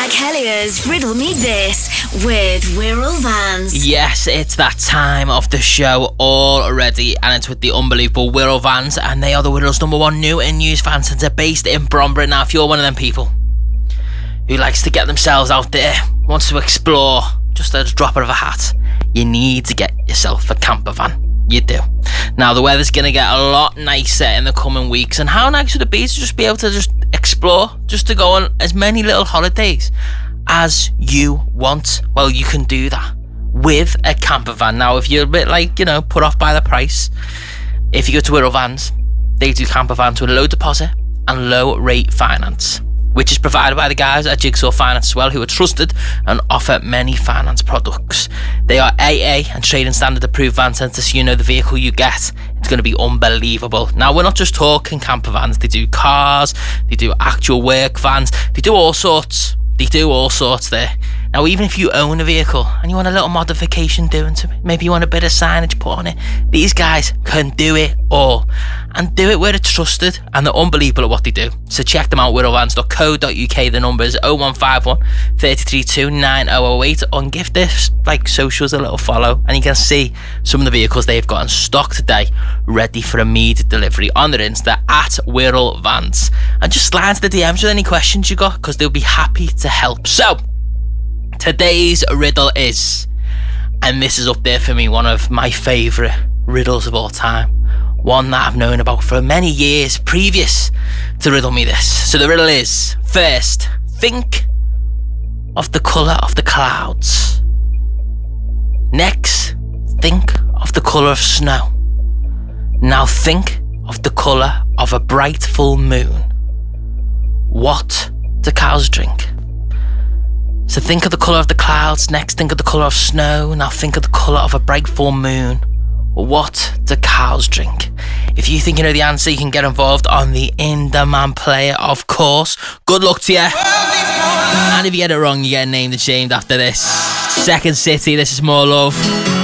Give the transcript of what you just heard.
Jack Hellier's Riddle Me This with Wirral Vans. Yes, it's that time of the show already, and it's with the unbelievable Wirral Vans, and they are the Wirral's #1 new and used fan centre based in Brombury. Now, if you're one of them people who likes to get themselves out there, wants to explore just at a drop of a hat, you need to get yourself a camper van. You do. Now, the weather's going to get a lot nicer in the coming weeks, and how nice would it be to just be able to just explore, just to go on as many little holidays as you want? Well, you can do that with a camper van. Now, if you're a bit like, put off by the price, if you go to Wirral Vans, they do camper vans with a low deposit and low rate finance, which is provided by the guys at Jigsaw Finance as well, who are trusted and offer many finance products. They are AA and trading standard approved van centre, so you know the vehicle you get, it's going to be unbelievable. Now, we're not just talking camper vans. They do cars, they do actual work vans, they do all sorts. They do all sorts there. Now, even if you own a vehicle and you want a little modification doing to it, maybe you want a bit of signage put on it, these guys can do it all, and do it where it's trusted, and they're unbelievable at what they do. So check them out, wirralvans.co.uk. The number is 0151 332 9008, and give their socials a little follow, and you can see some of the vehicles they've got in stock today, ready for immediate delivery on their Insta at Wirral Vans. And just slide to the DMs with any questions you got, because they'll be happy to help. So today's riddle is, and this is up there for me, one of my favourite riddles of all time, one that I've known about for many years previous to Riddle Me This. So the riddle is, first, think of the colour of the clouds. Next, think of the colour of snow. Now think of the colour of a bright full moon. What do cows drink? So think of the colour of the clouds, next think of the colour of snow, now think of the colour of a bright full moon. What do cows drink? If you think you know the answer, you can get involved on the In-Demand Player, of course. Good luck to you. And if you get it wrong, you get named and shamed after this. Second City, this is More Love.